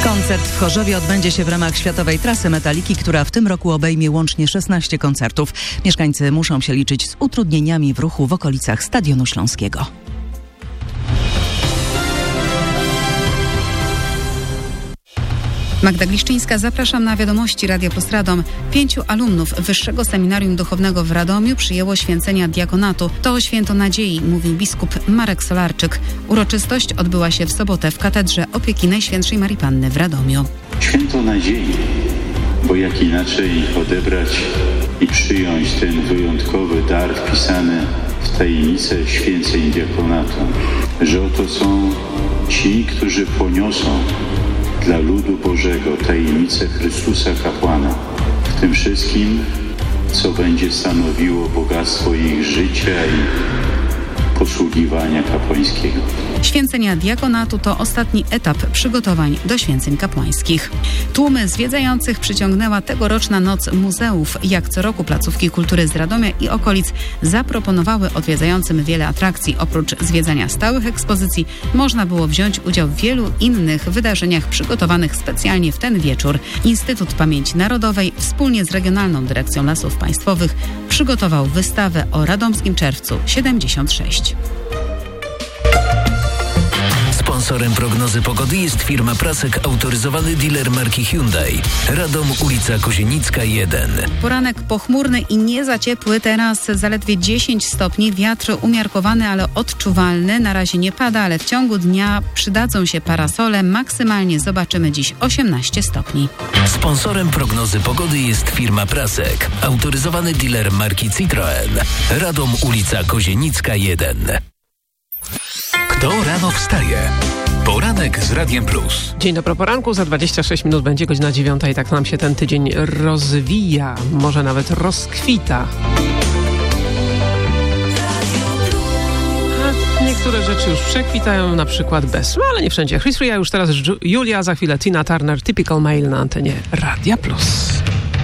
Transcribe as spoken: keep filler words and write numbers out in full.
Koncert w Chorzowie odbędzie się w ramach Światowej Trasy Metaliki, która w tym roku obejmie łącznie szesnaście koncertów. Mieszkańcy muszą się liczyć z utrudnieniami w ruchu w okolicach Stadionu Śląskiego. Magda Gliszczyńska, zapraszam na wiadomości Radia Plus Radom. Pięciu alumnów Wyższego Seminarium Duchownego w Radomiu przyjęło święcenia diakonatu. To święto nadziei, mówił biskup Marek Solarczyk. Uroczystość odbyła się w sobotę w Katedrze Opieki Najświętszej Marii Panny w Radomiu. Święto nadziei, bo jak inaczej odebrać i przyjąć ten wyjątkowy dar wpisany w tajemnicę święceń diakonatu, że oto są ci, którzy poniosą dla ludu Bożego tajemnicę Chrystusa kapłana, w tym wszystkim, co będzie stanowiło bogactwo ich życia i posługiwania kapłańskiego. Święcenia diakonatu to ostatni etap przygotowań do święceń kapłańskich. Tłumy zwiedzających przyciągnęła tegoroczna Noc Muzeów. Jak co roku placówki kultury z Radomia i okolic zaproponowały odwiedzającym wiele atrakcji. Oprócz zwiedzania stałych ekspozycji można było wziąć udział w wielu innych wydarzeniach przygotowanych specjalnie w ten wieczór. Instytut Pamięci Narodowej wspólnie z Regionalną Dyrekcją Lasów Państwowych przygotował wystawę o Radomskim Czerwcu siedemdziesiąt sześć. Sponsorem prognozy pogody jest firma Prasek, autoryzowany dealer marki Hyundai. Radom, ulica Kozienicka jeden. Poranek pochmurny i nie za ciepły. Teraz zaledwie dziesięć stopni. Wiatr umiarkowany, ale odczuwalny. Na razie nie pada, ale w ciągu dnia przydadzą się parasole. Maksymalnie zobaczymy dziś osiemnaście stopni. Sponsorem prognozy pogody jest firma Prasek, autoryzowany dealer marki Citroen. Radom, ulica Kozienicka jeden. Kto rano wstaje? Poranek z Radiem Plus. Dzień dobry, poranku. Za dwadzieścia sześć minut będzie godzina dziewiąta i tak nam się ten tydzień rozwija, może nawet rozkwita. A niektóre rzeczy już przekwitają, na przykład bez, no ale nie wszędzie. Chris Ria już teraz, Julia, za chwilę Tina Turner, Typical Male na antenie Radia Plus.